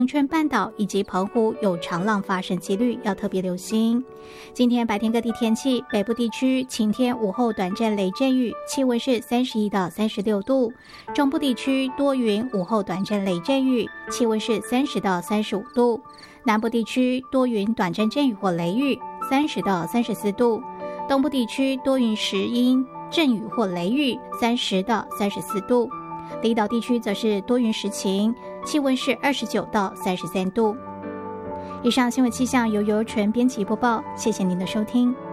恒春半岛以及澎湖有长浪发生几率，要特别留心。今天白天各地天气，北部地区晴天，午后短暂雷阵雨，气温是31到36度；中部地区多云，午后短暂雷阵雨，气温是30到35度；南部地区多云，短暂阵雨或雷雨，30到34度；东部地区多云时阴，阵雨或雷雨，30到34度；离岛地区则是多云时晴，气温是29到33度。以上新闻气象由尤纯编辑播报，谢谢您的收听。